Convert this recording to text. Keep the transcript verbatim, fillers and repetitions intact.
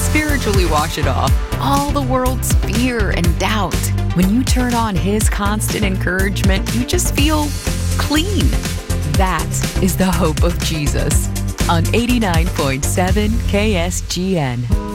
spiritually wash it off. All the world's fear and doubt. When you turn on His constant encouragement, you just feel clean. That is the hope of Jesus. On eighty-nine point seven K S G N.